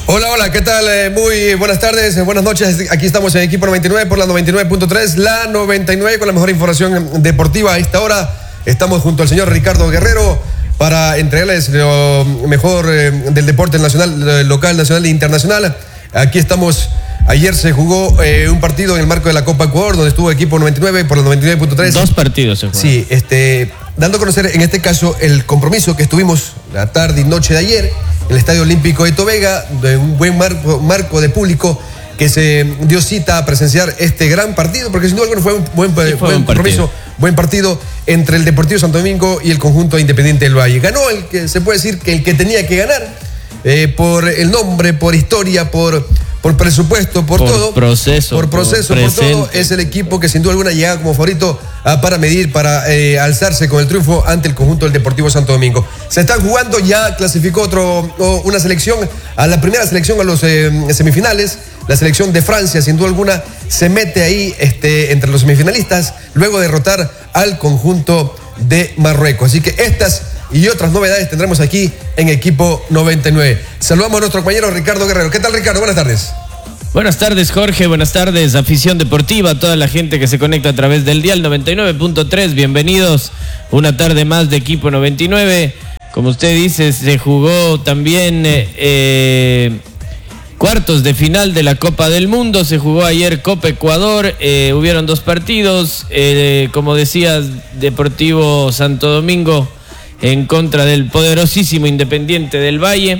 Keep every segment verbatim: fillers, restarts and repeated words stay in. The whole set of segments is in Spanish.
Hola, hola, ¿qué tal? Eh, muy buenas tardes, eh, buenas noches. Aquí estamos en Equipo noventa y nueve por la noventa y nueve punto tres, la noventa y nueve con la mejor información deportiva. A esta hora estamos junto al señor Ricardo Guerrero para entregarles lo mejor eh, del deporte nacional, local, nacional e internacional. Aquí estamos. Ayer se jugó eh, un partido en el marco de la Copa Ecuador, donde estuvo Equipo noventa y nueve por la noventa y nueve punto tres. Dos partidos se jugaron. Sí, este, dando a conocer en este caso el compromiso que estuvimos la tarde y noche de ayer en el Estadio Olímpico de Tobega, de un buen marco, marco de público que se dio cita a presenciar este gran partido, porque sin duda alguna fue un buen, sí, fue buen un compromiso, partido. buen partido entre el Deportivo Santo Domingo y el conjunto Independiente del Valle. Ganó el que se puede decir que el que tenía que ganar, eh, por el nombre, por historia, por... por presupuesto, por, por todo, proceso, por proceso, por, por todo, es el equipo que sin duda alguna llega como favorito ah, para medir, para eh, alzarse con el triunfo ante el conjunto del Deportivo Santo Domingo. Se están jugando, ya clasificó otro, oh, una selección, a la primera selección a los eh, semifinales, la selección de Francia, sin duda alguna, se mete ahí este, entre los semifinalistas, luego de derrotar al conjunto de Marruecos. Así que estas y otras novedades tendremos aquí en Equipo noventa y nueve. Saludamos a nuestro compañero Ricardo Guerrero. ¿Qué tal, Ricardo? Buenas tardes. Buenas tardes, Jorge. Buenas tardes, afición deportiva, a toda la gente que se conecta a través del dial noventa y nueve punto tres. Bienvenidos una tarde más de Equipo noventa y nueve. Como usted dice, se jugó también eh, eh, cuartos de final de la Copa del Mundo. Se jugó ayer Copa Ecuador. Eh, hubieron dos partidos. Eh, como decías, Deportivo Santo Domingo en contra del poderosísimo Independiente del Valle,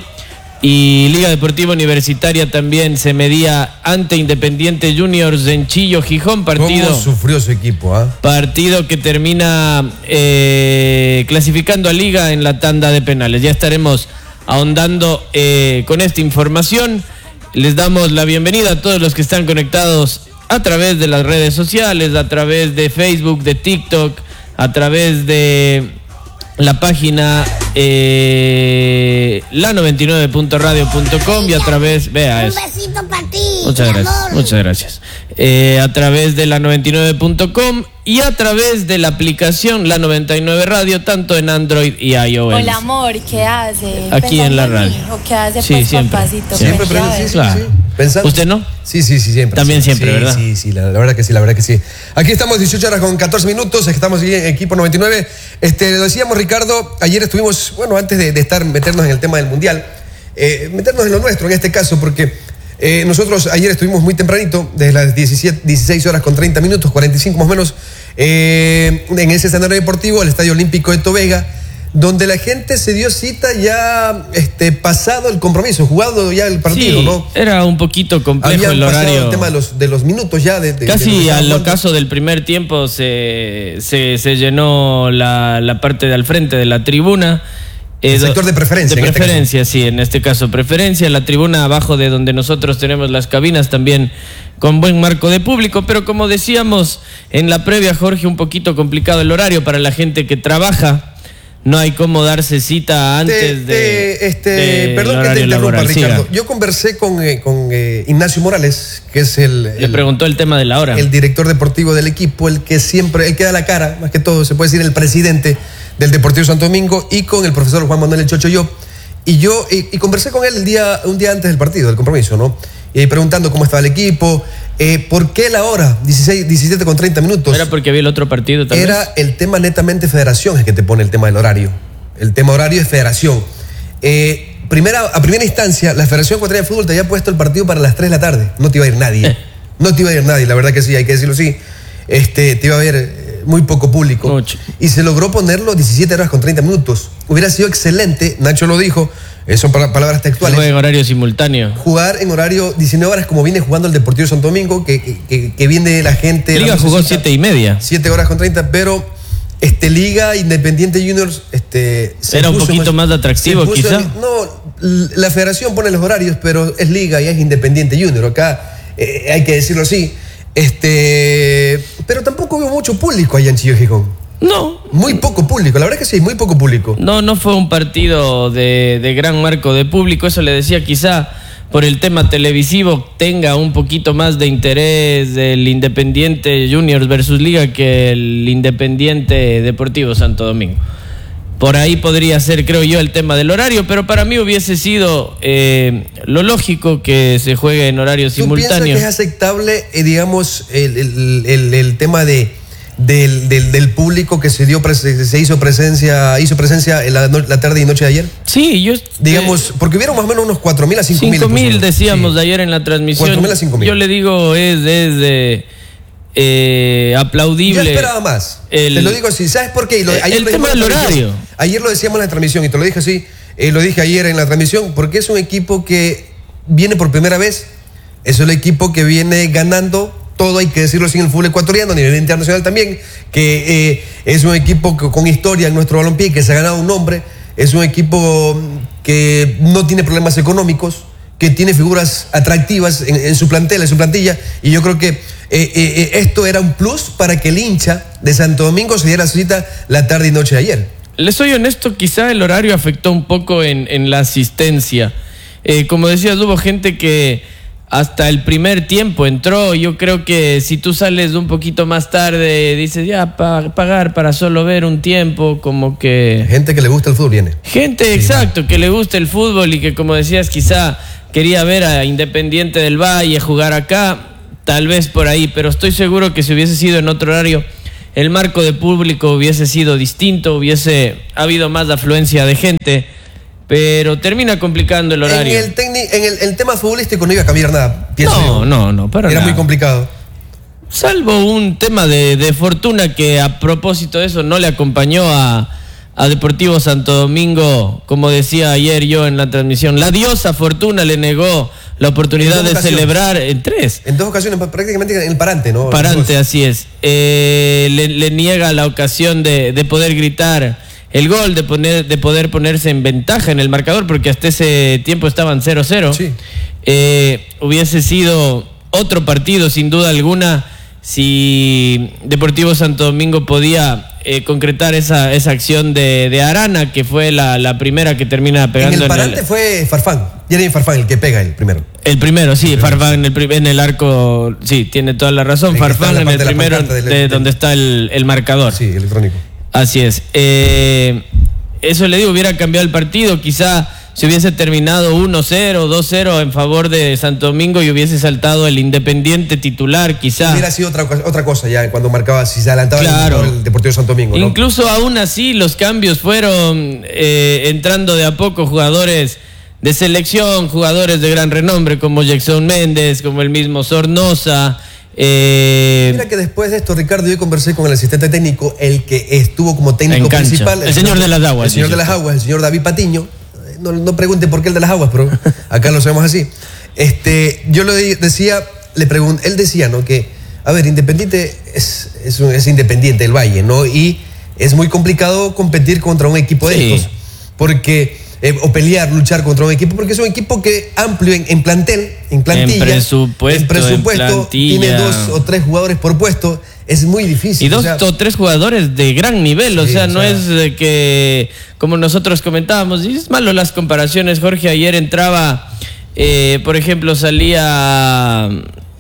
y Liga Deportiva Universitaria también se medía ante Independiente Juniors en Chillo, Gijón. Partido, ¿cómo sufrió su equipo? ¿eh? Partido que termina eh, clasificando a Liga en la tanda de penales. Ya estaremos ahondando eh, con esta información. Les damos la bienvenida a todos los que están conectados a través de las redes sociales, a través de Facebook, de TikTok, a través de la página eh, la noventa y nueve punto radio punto com y a través, vea eso. Un besito para ti. Muchas gracias, amor. muchas gracias. Eh, a través de la noventa y nueve punto com y a través de la aplicación La noventa y nueve Radio, tanto en Android y iOS. Hola, amor, ¿qué hace? Aquí en la radio. ¿O qué hace? Sí, pues, siempre. Papacito, Siempre, pues, pero sí, sí, claro. sí. ¿Pensando? ¿Usted no? Sí, sí, sí, siempre. También sí, siempre, sí, ¿verdad? Sí, sí, la, la verdad que sí, la verdad que sí. Aquí estamos dieciocho horas con catorce minutos, estamos aquí en Equipo noventa y nueve. Este, lo decíamos, Ricardo, ayer estuvimos, bueno, antes de, de estar, meternos en el tema del Mundial, eh, meternos en lo nuestro en este caso, porque eh, nosotros ayer estuvimos muy tempranito, desde las diecisiete, dieciséis horas con treinta minutos, cuarenta y cinco más o menos, eh, en ese escenario deportivo, el Estadio Olímpico de Tobega, donde la gente se dio cita ya este, pasado el compromiso, jugado ya el partido, sí, ¿no? Era un poquito complejo. Habían el pasado horario. el tema de los, de los minutos ya. De, de, Casi de al ocaso del primer tiempo se, se, se llenó la, la parte de al frente de la tribuna. El Eh, sector de preferencia. De en preferencia, este sí, en este caso preferencia. La tribuna abajo de donde nosotros tenemos las cabinas también con buen marco de público, pero como decíamos en la previa, Jorge, un poquito complicado el horario para la gente que trabaja. No hay cómo darse cita antes Te- de, te- este, de perdón el que te horario interrumpa, laboral. Ricardo. Siga. Yo conversé con, eh, con eh, Ignacio Morales, que es el, Le el, preguntó el tema de la hora. el director deportivo del equipo, el que siempre, el que da la cara, más que todo, se puede decir el presidente del Deportivo Santo Domingo, y con el profesor Juan Manuel El Chocho yo. Y yo, y, y conversé con él el día, un día antes del partido, del compromiso, ¿no? Eh, preguntando cómo estaba el equipo, eh, por qué la hora, dieciséis, diecisiete con treinta minutos. ¿Era porque había el otro partido también? Era el tema netamente federación, es que te pone el tema del horario. El tema horario es federación. Eh, primera, a primera instancia, la Federación Ecuatoriana de Fútbol te había puesto el partido para las tres de la tarde. No te iba a ir nadie. Eh. No te iba a ir nadie, la verdad que sí, hay que decirlo así. Este, te iba a ver eh, muy poco público. Mucho. Y se logró ponerlo diecisiete horas con treinta minutos. Hubiera sido excelente, Nacho lo dijo, eh, son pa- palabras textuales. Fue en horario simultáneo. Jugar en horario diecinueve horas como viene jugando el Deportivo Santo Domingo, que, que, que, que viene la gente. Liga la jugó música, siete y media. siete horas con treinta, pero este, Liga Independiente Juniors este, se Era un puso poquito más atractivo, se puso quizá. en- no, la federación pone los horarios, pero es Liga y es Independiente Junior. Acá eh, hay que decirlo así. Este, pero tampoco hubo mucho público allá en Chillo, Gijón. No, Muy poco público, la verdad que sí, muy poco público. no, no fue un partido de, de gran marco de público. Eso le decía, quizá por el tema televisivo tenga un poquito más de interés el Independiente Juniors versus Liga que el Independiente Deportivo Santo Domingo. por ahí podría ser, creo yo, el tema del horario, pero para mí hubiese sido eh, lo lógico que se juegue en horario simultáneo. ¿Tú piensas que es aceptable, eh, digamos, el, el, el, el tema de del, del, del público que se dio se hizo presencia hizo presencia en la, la tarde y noche de ayer? Sí, yo... Digamos, porque hubieron más o menos unos cuatro mil a cinco mil. cinco mil decíamos sí. de ayer en la transmisión. cuatro mil a cinco mil. Yo le digo, es... es de, Eh, aplaudible. Yo esperaba más. El, te lo digo así. ¿Sabes por qué? Lo, ayer el lo tema del horario. Ayer lo decíamos en la transmisión y te lo dije así. Eh, lo dije ayer en la transmisión porque es un equipo que viene por primera vez. Es el equipo que viene ganando todo, hay que decirlo así, en el fútbol ecuatoriano, a nivel internacional también. Que eh, es un equipo que, con historia en nuestro balompié, que se ha ganado un nombre. Es un equipo que no tiene problemas económicos, que tiene figuras atractivas en, en su plantel, en su plantilla. Y yo creo que Eh, eh, esto era un plus para que el hincha de Santo Domingo se diera su cita la tarde y noche de ayer. Les soy honesto, quizá el horario afectó un poco en, en la asistencia. Eh, como decías, hubo gente que hasta el primer tiempo entró. Yo creo que si tú sales un poquito más tarde, dices ya, pa pagar para solo ver un tiempo, como que... Gente que le gusta el fútbol viene. Gente, sí, exacto, ¿no? Que le gusta el fútbol y que, como decías, quizá quería ver a Independiente del Valle jugar acá. Tal vez por ahí, pero estoy seguro que si hubiese sido en otro horario, el marco de público hubiese sido distinto, hubiese habido más afluencia de gente, pero termina complicando el horario. En el, en el, el tema futbolístico no iba a cambiar nada, pienso No, yo. no, no, para Era nada. muy complicado. Salvo un tema de, de fortuna que a propósito de eso no le acompañó a, a Deportivo Santo Domingo, como decía ayer yo en la transmisión. La diosa fortuna le negó la oportunidad de celebrar en tres. En dos ocasiones, prácticamente en el parante, ¿no? Parante, así es. Eh, le, le niega la ocasión de, de poder gritar el gol, de, poner, de poder ponerse en ventaja en el marcador, porque hasta ese tiempo estaban cero cero. Sí. Eh, hubiese sido otro partido, sin duda alguna, si Deportivo Santo Domingo podía eh, concretar esa, esa acción de, de Arana, que fue la, la primera que termina pegando. En el parante en el, fue Farfán, Jeremy Farfán el que pega el primero. El primero, sí, el primero. Farfán en el, en el arco, sí, tiene toda la razón. Sí, Farfán en el primero, de, de, de donde está el, el marcador. Sí, electrónico. Así es. Eh, eso le digo, hubiera cambiado el partido, quizá se hubiese terminado uno cero, dos cero en favor de Santo Domingo y hubiese saltado el Independiente titular, quizá. Hubiera sido otra, otra cosa ya cuando marcaba, si se adelantaba claro. el, el Deportivo Santo Domingo, ¿no? Incluso aún así los cambios fueron eh, entrando de a poco jugadores de selección, jugadores de gran renombre como Jackson Méndez, como el mismo Sornosa. Eh, Mira que después de esto, Ricardo, yo conversé con el asistente técnico, el que estuvo como técnico principal. El, el señor de las aguas. El señor de las aguas, el señor David Patiño. No, no pregunte por qué el de las aguas, pero acá lo sabemos así. Este, yo le decía, le pregunté, él decía, ¿no? Que, a ver, Independiente es, es, un, es Independiente del Valle, ¿no? Y es muy complicado competir contra un equipo de sí. estos, porque, eh, o pelear, luchar contra un equipo, porque es un equipo que amplio en, en plantel, en plantilla, en presupuesto, en presupuesto en tiene dos o tres jugadores por puesto. Es muy difícil. Y dos o, sea, o tres jugadores de gran nivel, sí, o, sea, o sea, no es de que, como nosotros comentábamos, y es malo las comparaciones, Jorge, ayer entraba, eh, por ejemplo, salía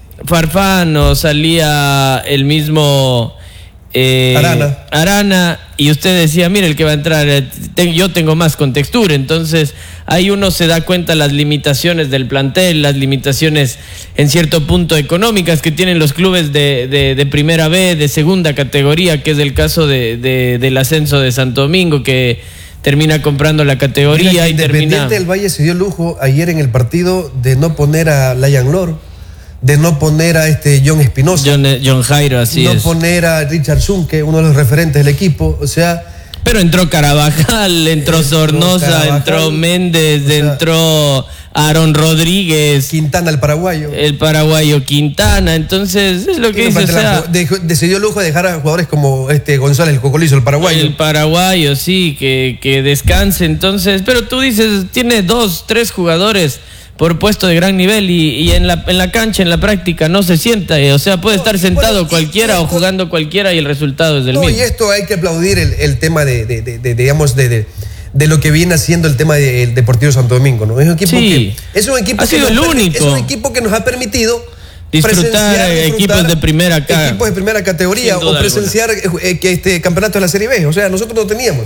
Farfán o salía el mismo eh, Arana. Arana, y usted decía, mire, el que va a entrar, te, yo tengo más contextura, entonces ahí uno se da cuenta las limitaciones del plantel, las limitaciones en cierto punto económicas que tienen los clubes de, de, de primera B, de segunda categoría, que es el caso de, de, del ascenso de Santo Domingo, que termina comprando la categoría. Mira, y Independiente termina... del Valle se dio el lujo ayer en el partido de no poner a Layan Lor, de no poner a este John Espinosa, John, John Jairo, así no es. poner a Richard Zunke, uno de los referentes del equipo, o sea... Pero entró Carabajal, entró Sornosa, Carabajal, entró Méndez, o sea, entró Aaron Rodríguez. Quintana, el paraguayo. El paraguayo Quintana, entonces es lo que dice, o sea, decidió lujo de dejar a jugadores como este González, el Cocolizo, el paraguayo. El paraguayo, sí, que, que descanse, entonces, pero tú dices, tiene dos, tres jugadores por puesto de gran nivel y, y en, la, en la cancha, en la práctica, no se sienta, o sea, puede estar sentado bueno, cualquiera esto, o jugando cualquiera y el resultado es del no, mismo. Y esto hay que aplaudir el, el tema de, de, de, de digamos, de, de, de lo que viene haciendo el tema del Deportivo Santo Domingo, ¿no? Es un equipo sí, que es un equipo ha que sido nos, el único. Es un equipo que nos ha permitido disfrutar, disfrutar equipos de primera equipos de primera categoría o presenciar eh, que este campeonato de la Serie B, o sea, nosotros no teníamos.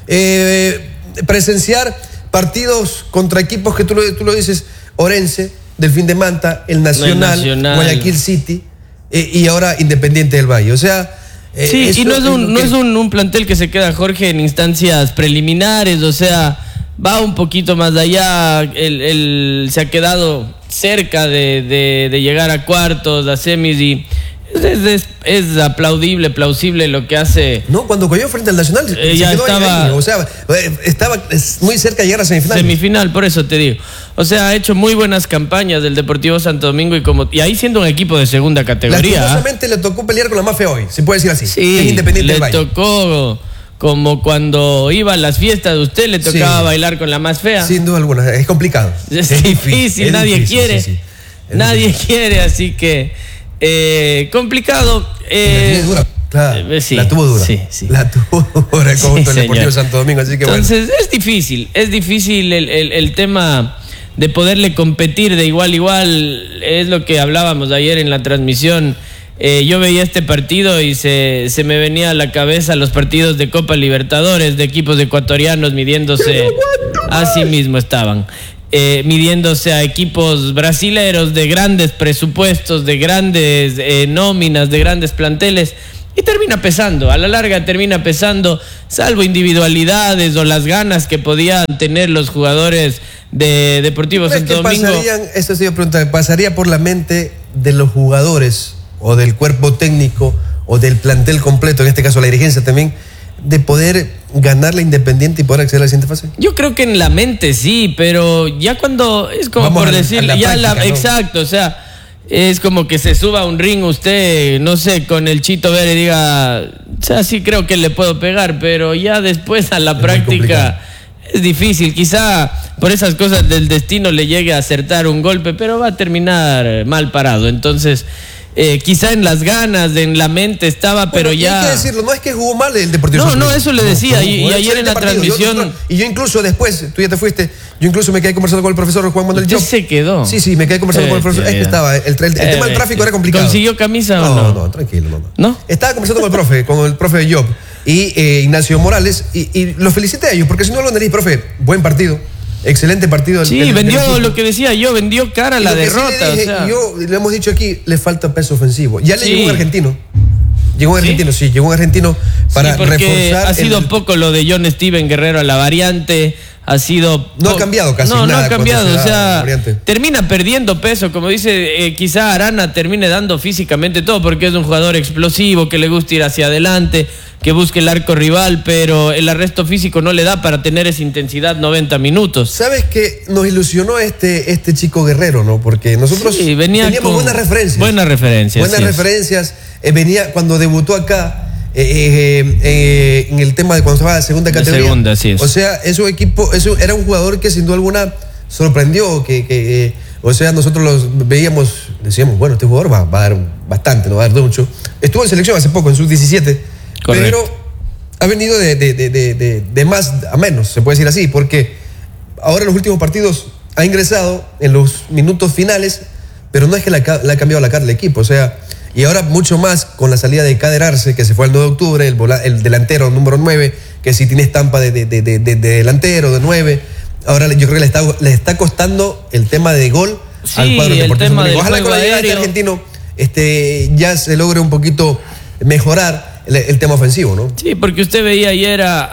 eh, presenciar partidos contra equipos que tú lo, tú lo dices, Orense, Delfín de Manta, el Nacional, el Nacional. Guayaquil City eh, y ahora Independiente del Valle. O sea... Eh, sí, y no es, un, es no que... es un, un plantel que se queda, Jorge, en instancias preliminares, o sea, va un poquito más allá, el, el, se ha quedado cerca de, de, de llegar a cuartos, a semis y... Es, es, es aplaudible, plausible lo que hace. No, cuando cogió frente al Nacional eh, se ya quedó estaba, ahí, o sea, estaba muy cerca de llegar a semifinal. Semifinal, por eso te digo. O sea, ha hecho muy buenas campañas del Deportivo Santo Domingo y como y ahí siendo un equipo de segunda categoría. Lastimosamente le tocó pelear con la más fea hoy, se puede decir así. Sí, es Independiente le del Valle. Tocó como cuando iba a las fiestas de usted, le tocaba sí. bailar con la más fea. Sin duda alguna, es complicado. Es, es difícil, difícil, nadie difícil, quiere. Sí, sí. Nadie difícil. quiere, así que. Eh, complicado. Eh, dura. Claro, eh, sí, la tuvo dura. Sí, sí. La tuvo dura el conjunto sí, del Deportivo Santo Domingo. Así que Entonces bueno. es difícil, es difícil el, el, el tema de poderle competir de igual a igual. Es lo que hablábamos ayer en la transmisión. Eh, yo veía este partido y se, se me venía a la cabeza los partidos de Copa Libertadores, de equipos ecuatorianos midiéndose. Así mismo estaban. Eh, midiéndose a equipos brasileros de grandes presupuestos, de grandes eh, nóminas, de grandes planteles, y termina pesando, a la larga termina pesando, salvo individualidades o las ganas que podían tener los jugadores de Deportivo Santo Domingo. Eso sí, yo pregunto, ¿pasaría por la mente de los jugadores o del cuerpo técnico o del plantel completo, en este caso la dirigencia también, de poder ganar la Independiente y poder acceder a la siguiente fase? Yo creo que en la mente sí, pero ya cuando es como Vamos por a, decir, a la ya práctica, la, ¿no? Exacto, o sea, es como que se suba a un ring usted, no sé, con el Chito Vera y diga, o sea, sí creo que le puedo pegar, pero ya después a la es práctica es difícil, quizá por esas cosas del destino le llegue a acertar un golpe, pero va a terminar mal parado, entonces... Eh, quizá en las ganas, en la mente estaba, bueno, pero ya... Hay que decirlo, no es que jugó mal el Deportivo. No, no, eso le decía, no, y, y ayer en la partido. transmisión... Yo, y yo incluso después, tú ya te fuiste, yo incluso me quedé conversando con el profesor Juan Manuel Job. ¿Usted se quedó? Sí, sí, me quedé conversando sí, con el profesor, sí, es que estaba, el, el, el eh, tema del tráfico era complicado. ¿Consiguió camisa no, o no? No, no, tranquilo, no, no. ¿No? Estaba conversando con el profe, con el profe Job y eh, Ignacio Morales, y, y los felicité a ellos, porque si no lo diréis, profe, buen partido. Excelente partido. Sí, el, vendió el lo que decía yo, vendió cara a la derrota. Sí dije, o sea. Yo le hemos dicho aquí, le falta peso ofensivo. Ya le sí. llegó un argentino. Llegó un argentino, sí, sí llegó un argentino para sí, porque reforzar. Ha sido el... poco lo de John Steven Guerrero a la variante. Ha sido. No ha cambiado casi no, nada. No ha cambiado, o sea, termina perdiendo peso. Como dice, eh, quizá Arana termine dando físicamente todo porque es un jugador explosivo, que le gusta ir hacia adelante, que busque el arco rival, pero el arresto físico no le da para tener esa intensidad noventa minutos. ¿Sabes qué? Nos ilusionó este, este chico Guerrero, ¿no? Porque nosotros sí, venía teníamos con buenas referencias. Buenas referencias. Buenas sí referencias. Eh, venía cuando debutó acá. Eh, eh, eh, en el tema de cuando estaba en la segunda categoría. La segunda, sí es. O sea, es un equipo, eso era un jugador que sin duda alguna sorprendió, que, que eh, o sea, nosotros los veíamos, decíamos, bueno, este jugador va, va a dar bastante, no va a dar mucho. Estuvo en selección hace poco, en sub diecisiete, pero ha venido de, de, de, de, de, de más a menos, se puede decir así, porque ahora en los últimos partidos ha ingresado en los minutos finales, pero no es que le ha, le ha cambiado la cara del equipo, o sea... Y ahora mucho más con la salida de Kader Arce, que se fue el nueve de octubre, el, vola, el delantero número nueve, que sí tiene estampa de, de, de, de, de delantero, de nueve. Ahora yo creo que le está, le está costando el tema de gol sí, al cuadro deportivo. Ojalá con la llegada de este argentino este, ya se logre un poquito mejorar el, el tema ofensivo, ¿no? Sí, porque usted veía ayer a,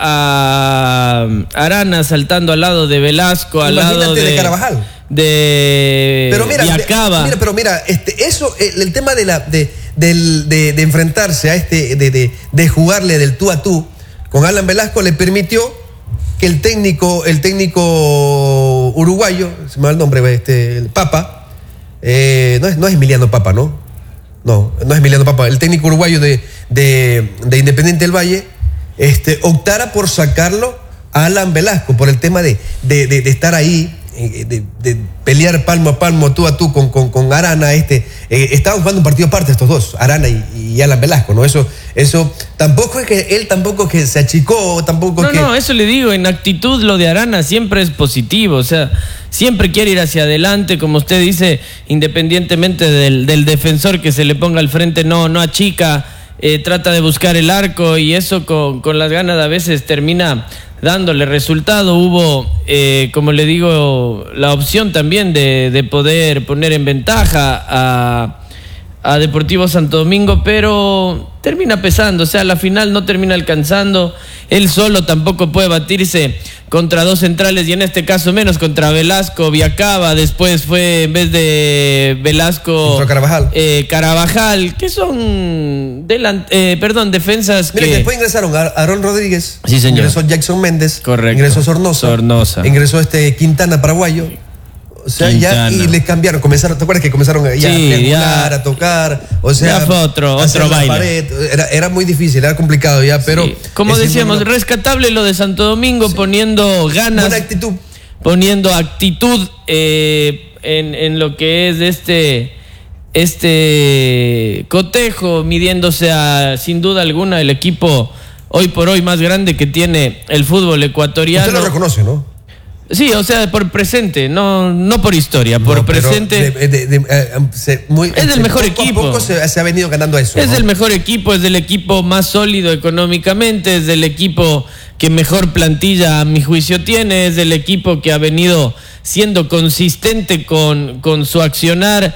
a Arana saltando al lado de Velasco, al Imagínate lado de... de Carvajal. De pero mira, Viacaba. mira, pero mira, este, eso, el, el tema de la de, de, de, de enfrentarse a este, de, de, de jugarle del tú a tú con Alan Velasco le permitió que el técnico, el técnico uruguayo, se me va el nombre, este, el Papa, eh, no es, no es Emiliano Papa, ¿no? No, no es Emiliano Papa, el técnico uruguayo de, de, de Independiente del Valle, este, optara por sacarlo a Alan Velasco por el tema de, de, de, de estar ahí. De, de pelear palmo a palmo, tú a tú con, con, con Arana, este, eh, estaban jugando un partido aparte estos dos, Arana y, y Alan Velasco, ¿no? Eso, eso tampoco es que él tampoco que se achicó, tampoco no, que... No, eso le digo, en actitud lo de Arana siempre es positivo, o sea, siempre quiere ir hacia adelante, como usted dice, independientemente del, del defensor que se le ponga al frente, no, no achica, eh, trata de buscar el arco y eso con, con las ganas a veces termina dándole resultado. Hubo, eh, como le digo, la opción también de, de poder poner en ventaja a, a Deportivo Santo Domingo, pero termina pesando, o sea, la final no termina alcanzando. Él solo tampoco puede batirse contra dos centrales, y en este caso menos contra Velasco, Viacaba. Después fue, en vez de Velasco, Carabajal. Eh, Carabajal, que son delant eh, perdón, defensas. Mira, que que después ingresaron a Aaron Rodríguez, sí, señor. Ingresó Jackson Méndez, correcto, ingresó Sornosa, Sornosa. ingresó este Quintana paraguayo. O sea, Quintana. ya, y les cambiaron, comenzaron, ¿te acuerdas que comenzaron ya Sí, a triangular, ya, a tocar? O sea, ya fue otro, hacer otro la baile. pared. Era, era muy difícil, era complicado ya, pero... Sí. Como decíamos, bueno, rescatable lo de Santo Domingo, sí, poniendo ganas. Buena actitud. Poniendo actitud eh, en, en lo que es este, este cotejo, midiéndose a, sin duda alguna, el equipo hoy por hoy más grande que tiene el fútbol ecuatoriano. Usted lo reconoce, ¿no? Sí, o sea, por presente, no, no por historia, por no, presente. De, de, de, de, se, muy, es del mejor poco equipo. A poco se, se ha venido ganando eso. Es ¿no? del mejor equipo, es del equipo más sólido económicamente, es del equipo que mejor plantilla a mi juicio tiene, es del equipo que ha venido siendo consistente con, con su accionar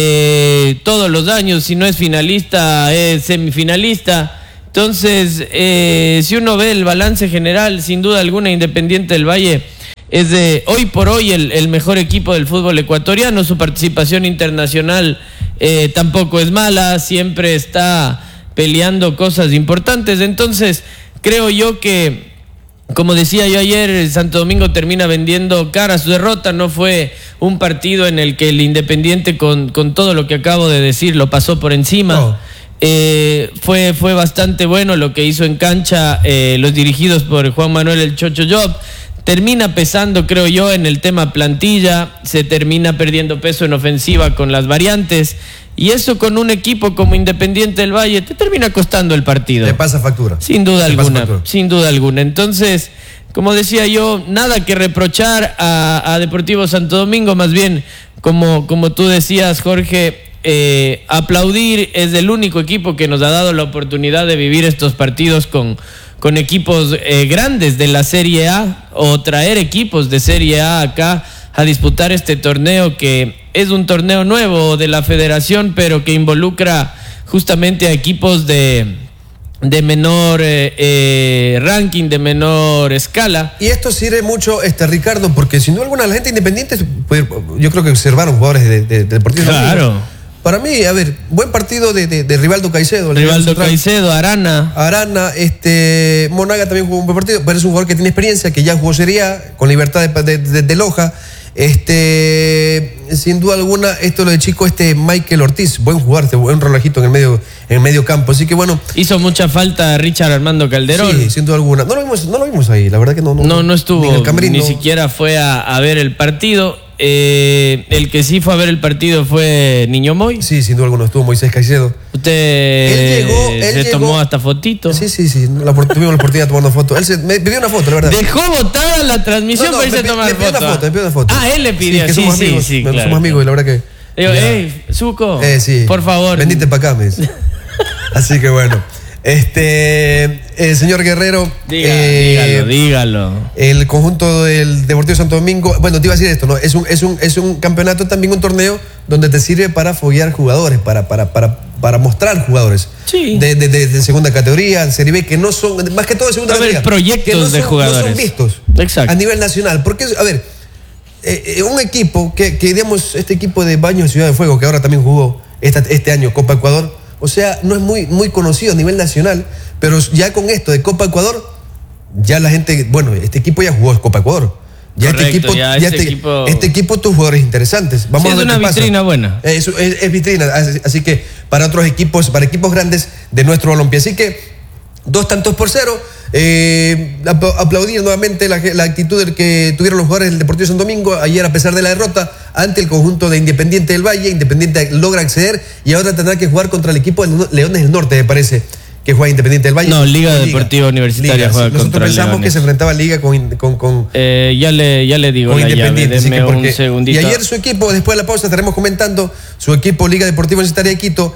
eh, todos los años. Si no es finalista, es semifinalista. Entonces, eh, si uno ve el balance general, sin duda alguna, Independiente del Valle es de hoy por hoy el, el mejor equipo del fútbol ecuatoriano. Su participación internacional eh, tampoco es mala, siempre está peleando cosas importantes. Entonces, creo yo que, como decía yo ayer, Santo Domingo termina vendiendo cara a su derrota. No fue un partido en el que el Independiente, con, con todo lo que acabo de decir, lo pasó por encima. No. Eh, fue, fue bastante bueno lo que hizo en cancha eh, los dirigidos por Juan Manuel El Chocho Job. Termina pesando, creo yo, en el tema plantilla, se termina perdiendo peso en ofensiva con las variantes, y eso con un equipo como Independiente del Valle te termina costando el partido. Te pasa factura. Sin duda alguna, sin duda alguna. Entonces, como decía yo, nada que reprochar a, a Deportivo Santo Domingo, más bien, como, como tú decías, Jorge, eh, aplaudir. Es el único equipo que nos ha dado la oportunidad de vivir estos partidos con... con equipos eh, grandes de la Serie A, o traer equipos de Serie A acá a disputar este torneo, que es un torneo nuevo de la federación, pero que involucra justamente a equipos de, de menor eh, eh, ranking, de menor escala. Y esto sirve mucho, este Ricardo, porque sin duda alguna la gente independiente, yo creo que observaron jugadores de, de, de Deportivo. Claro. Para mí, a ver, buen partido de, de, de Rivaldo Caicedo. Rivaldo Caicedo, Arana. Arana, este, Monaga también jugó un buen partido, pero es un jugador que tiene experiencia, que ya jugó Serie A, con Libertad de, de, de, de Loja. Este, sin duda alguna, esto lo de chico, este Michael Ortiz, buen jugador, buen relojito en el medio, en el medio campo. Así que bueno. Hizo mucha falta Richard Armando Calderón. Sí, sin duda alguna. No lo vimos, no lo vimos ahí, la verdad que no. No, no, no estuvo, ni, Camarín, ni no. siquiera fue a, a ver el partido. Eh, el que sí fue a ver el partido fue Niño Moy. Sí, sin duda alguna, estuvo Moisés Caicedo. Usted él llegó, él se llegó, tomó hasta fotito. Sí, sí, sí, la, tuvimos la oportunidad tomando fotos. Él se, me pidió una foto, la verdad. Dejó botada la transmisión no, no, para irse me, a tomar me pidió foto. Una foto. Me pidió una foto. Ah, él le pidió, sí, que sí, somos sí, amigos, sí, somos claro. amigos y la verdad que... Digo, hey, Zuko, eh, sí. por favor. Vendite para acá, me dice. Así que bueno. Este, el señor Guerrero. Diga, eh, dígalo, dígalo. El conjunto del Deportivo Santo Domingo. Bueno, te iba a decir esto, ¿no? Es un, es un, es un campeonato, también un torneo donde te sirve para foguear jugadores, para, para, para, para mostrar jugadores. Sí. De, de, de, de segunda categoría, Serie B, que no son, más que todo de segunda a ver, categoría. proyectos que no son, de jugadores. No son vistos. Exacto. A nivel nacional. Porque, a ver, eh, eh, un equipo que, que, digamos, este equipo de Baños Ciudad de Fuego, que ahora también jugó esta, este año Copa Ecuador, o sea, no es muy, muy conocido a nivel nacional, pero ya con esto de Copa Ecuador, ya la gente, bueno, este equipo ya jugó Copa Ecuador. Ya Correcto, este equipo, ya ya este este, equipo... este equipo tuvo jugadores interesantes. Vamos sí, a ver es una qué pasa. vitrina buena. Es, es, es vitrina, así, así que para otros equipos, para equipos grandes de nuestro Olimpia. Así que dos tantos por cero. Eh, aplaudir nuevamente la, la actitud que tuvieron los jugadores del Deportivo Santo Domingo ayer, a pesar de la derrota ante el conjunto de Independiente del Valle. Independiente logra acceder y ahora tendrá que jugar contra el equipo de Leones del Norte, me parece, que juega Independiente del Valle. No, Liga Deportiva Universitaria Liga. juega Nosotros contra pensamos Leones. que se enfrentaba Liga con... con, con eh, ya, le, ya le digo con la Independiente, llave, deme porque, un segundito. Y ayer su equipo, después de la pausa estaremos comentando, su equipo Liga Deportiva Universitaria de Quito,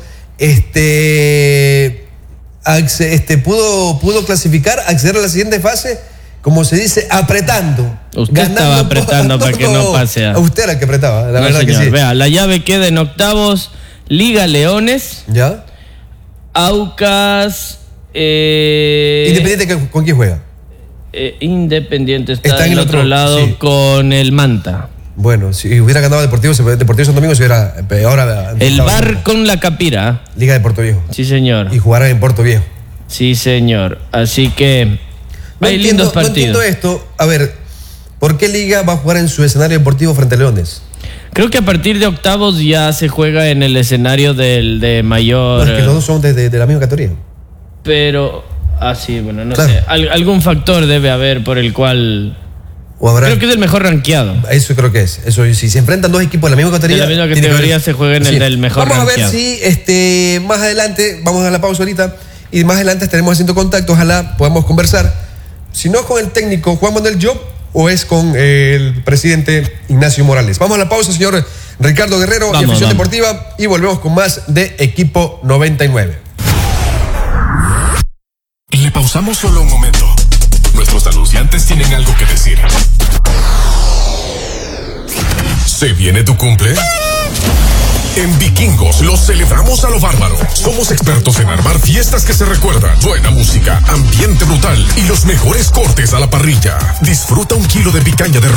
este... Este, pudo, pudo clasificar, acceder a la siguiente fase como se dice, apretando. Usted estaba apretando para que no pase a... Usted era el que apretaba, la no, verdad señor. que sí. Vea, la llave queda en octavos, Liga Leones, ¿Ya? Aucas... Eh, Independiente, que- ¿con quién juega? eh, Independiente está, Está en del el otro, otro, lado sí. con el Manta. Bueno, si hubiera ganado Deportivo, Deportivo Santo Domingo, se hubiera peor. El Bar con la Capira. Liga de Puerto Viejo. Sí, señor. Y jugarán en Puerto Viejo. Sí, señor. Así que No hay entiendo, lindos no entiendo partidos. esto. A ver, ¿por qué Liga va a jugar en su escenario deportivo frente a Leones? Creo que a partir de octavos ya se juega en el escenario del de No, mayor. es que los dos son de, de- de la misma categoría. Pero, ah, sí, bueno, no Claro. sé. Al- algún factor debe haber por el cual. O habrá. Creo que es el mejor rankeado. Eso creo que es. Eso, si se enfrentan dos equipos de la misma categoría. De la misma tiene que categoría haber- se juega en el del mejor Vamos rankeado. a ver si este, más adelante, vamos a la pausa ahorita, y más adelante estaremos haciendo contacto. Ojalá podamos conversar. Si no es con el técnico Juan Manuel Job o es con el presidente Ignacio Morales. Vamos a la pausa, señor Ricardo Guerrero Vamos, y Afición vamos. Deportiva, y volvemos con más de Equipo noventa y nueve. Le pausamos solo un momento. Nuestros anunciantes tienen algo que decir. ¿Se viene tu cumple? En Vikingos lo celebramos a lo bárbaro. Somos expertos en armar fiestas que se recuerdan. Buena música, ambiente brutal y los mejores cortes a la parrilla. Disfruta un kilo de picaña de